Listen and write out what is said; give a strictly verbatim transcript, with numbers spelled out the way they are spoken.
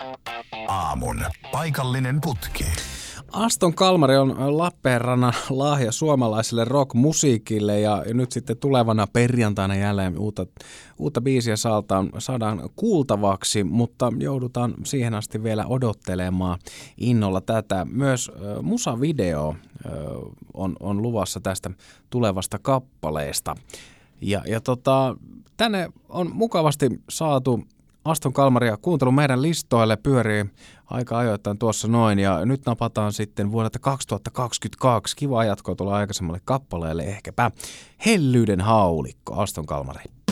Aamun paikallinen putki. Aston Kalmari on Lappeenrannan lahja suomalaiselle rockmusiikille ja nyt sitten tulevana perjantaina jälleen uutta, uutta biisiä saadaan, saadaan kuultavaksi, mutta joudutaan siihen asti vielä odottelemaan innolla tätä. Myös äh, musavideo äh, on, on luvassa tästä tulevasta kappaleesta. Ja, ja tota, tänne on mukavasti saatu Aston Kalmaria kuuntelu meidän listoille, pyörii aika ajoittain tuossa noin, ja nyt napataan sitten vuodelta kaksituhattakaksikymmentäkaksi. Kiva jatkoa tulla aikaisemmalle kappaleelle, ehkäpä Hellyyden haulikko, Aston Kalmari.